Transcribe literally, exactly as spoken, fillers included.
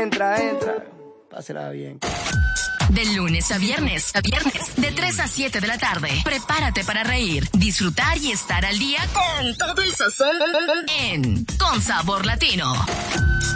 entra, entra. Pásela bien. De lunes a viernes, a viernes, de tres a siete de la tarde. Prepárate para reír, disfrutar y estar al día con todo el sazón en Con Sabor Latino.